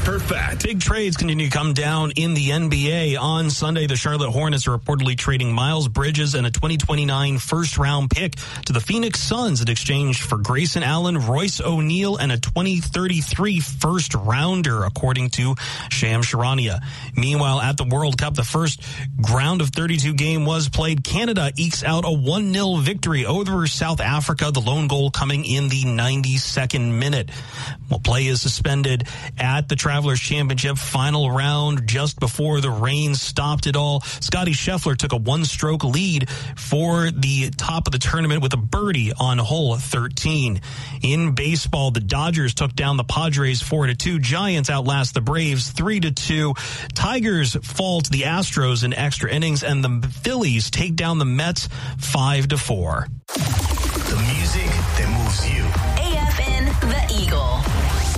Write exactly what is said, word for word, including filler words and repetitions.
Perfect. Big trades continue to come down in the N B A. On Sunday, the Charlotte Hornets are reportedly trading Miles Bridges and a twenty twenty-nine first-round pick to the Phoenix Suns in exchange for Grayson Allen, Royce O'Neal, and a twenty thirty-three first-rounder, according to Shams Charania. Meanwhile, at the World Cup, the first round of thirty-two game was played. Canada ekes out a one nil victory over South Africa, the lone goal coming in the ninety-second minute. Well, play is suspended at the Travelers Championship final round just before the rain stopped it all. Scotty Scheffler took a one-stroke lead for the top of the tournament with a birdie on hole thirteen. In baseball, the Dodgers took down the Padres four to two. Giants outlast the Braves three to two. Tigers fall to the Astros in extra innings, and the Phillies take down the Mets five to four. The music that moves you.